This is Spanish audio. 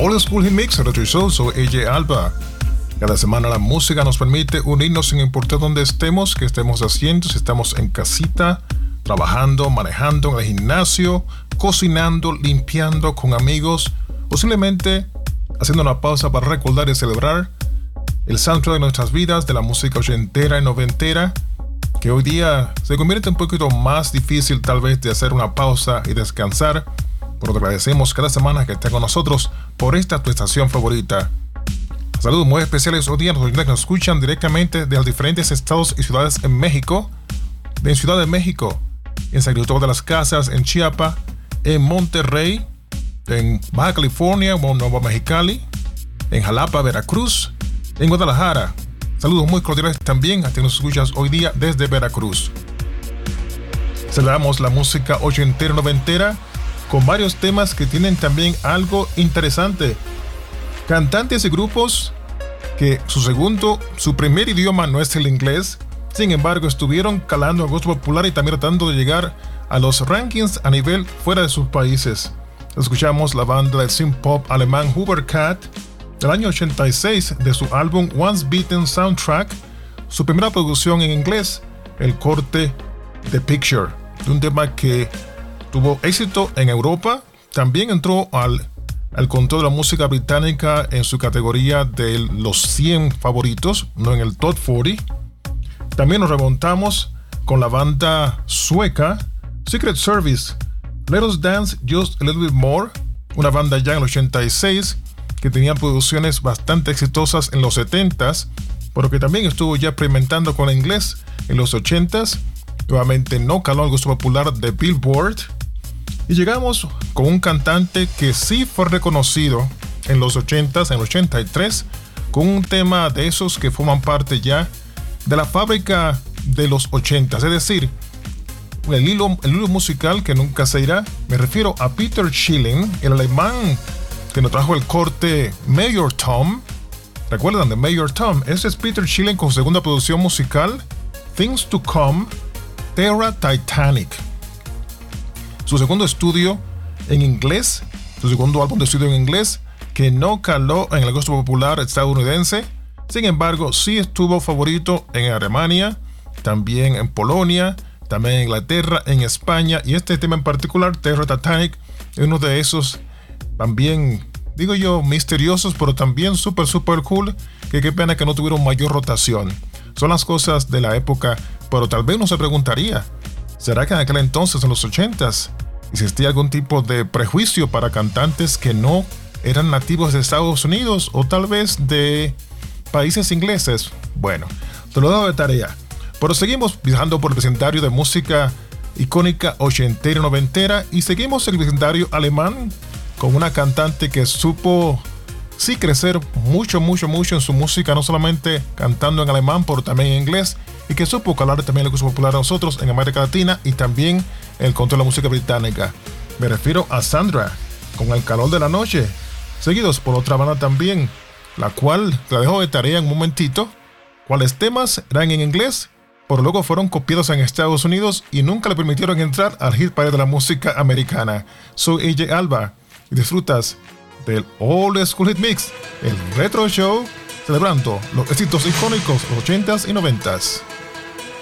Old School Hit Mix, Retro Show, soy AJ Alba. Cada semana la música nos permite unirnos sin importar dónde estemos, qué estemos haciendo, si estamos en casita, trabajando, manejando, en el gimnasio, cocinando, limpiando con amigos o simplemente haciendo una pausa para recordar y celebrar el soundtrack de nuestras vidas, de la música ochentera y noventera, que hoy día se convierte un poquito más difícil tal vez de hacer una pausa y descansar, pero te agradecemos cada semana que estés con nosotros por esta tu estación favorita. Saludos muy especiales hoy día a los oyentes que nos escuchan directamente de los diferentes estados y ciudades en México, en Ciudad de México, en San Cristóbal de las Casas, en Chiapas, en Monterrey, en Baja California, Nueva Mexicali, en Jalapa, Veracruz, en Guadalajara. Saludos muy cordiales también a quienes nos escuchas hoy día desde Veracruz. Celebramos la música ochentera y noventera con varios temas que tienen también algo interesante. Cantantes y grupos que su primer idioma no es el inglés, sin embargo estuvieron calando el gusto popular y también tratando de llegar a los rankings a nivel fuera de sus países. Escuchamos la banda de synth pop alemán Hoovercat del año 86 de su álbum Once Bitten Soundtrack, su primera producción en inglés, el corte The Picture, de un tema que tuvo éxito en Europa. También entró al control de la música británica en su categoría de los 100 favoritos, no en el Top 40. También nos remontamos con la banda sueca Secret Service, Let Us Dance Just a Little Bit More, una banda ya en el 86 que tenía producciones bastante exitosas en los 70s, pero que también estuvo ya experimentando con el inglés en los 80s. Nuevamente no caló el gusto popular de Billboard. Y llegamos con un cantante que sí fue reconocido en los 80s, en el 83, con un tema de esos que forman parte ya de la fábrica de los 80s, es decir, el hilo musical que nunca se irá. Me refiero a Peter Schilling, el alemán que nos trajo el corte Major Tom. ¿Recuerdan de Major Tom? Ese es Peter Schilling con su segunda producción musical, Things to Come, Terra Titanic. Su segundo estudio en inglés, su segundo álbum de estudio en inglés, que no caló en el gusto popular estadounidense. Sin embargo, sí estuvo favorito en Alemania, también en Polonia, también en Inglaterra, en España. Y este tema en particular, Terra Titanic, es uno de esos también, digo yo, misteriosos, pero también súper cool, que qué pena que no tuvieron mayor rotación. Son las cosas de la época, pero tal vez uno se preguntaría, ¿será que en aquel entonces, en los 80s, existía algún tipo de prejuicio para cantantes que no eran nativos de Estados Unidos o tal vez de países ingleses? Bueno, te lo dejo de tarea. Pero seguimos viajando por el vecindario de música icónica ochentera y noventera y seguimos el vecindario alemán con una cantante que supo sí crecer mucho en su música, no solamente cantando en alemán, pero también en inglés, y que supo calar también el gusto popular a nosotros en América Latina y también el control de la música británica. Me refiero a Sandra, con El calor de la noche, seguidos por otra banda también, la cual te dejo de tarea en un momentito, cuáles temas eran en inglés, pero luego fueron copiados en Estados Unidos y nunca le permitieron entrar al hit parade de la música americana. Soy AJ Alba y disfrutas del Old School Hit Mix, el Retro Show, celebrando los éxitos icónicos de los 80s y 90s.